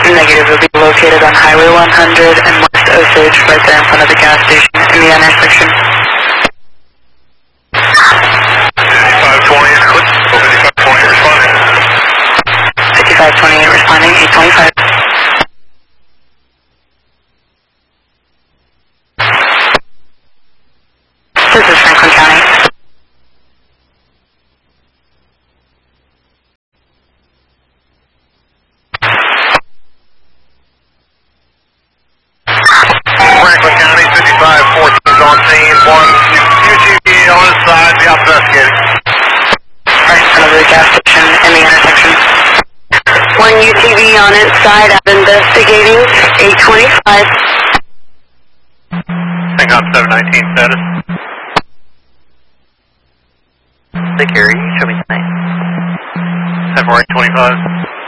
Negative, will be located on Highway 100 and West Osage, right there in front of the gas station in the intersection. 5520 is clear. 5520 responding. 5528 responding, 825. This is Franklin County. Franklin County, 5514 is on scene. One UTV on his side, the investigating. Right in front of the gas station in the intersection. One UTV on its side, investigating, 825. Hang on, 719 status. Hey Gary, show me tonight. 74825.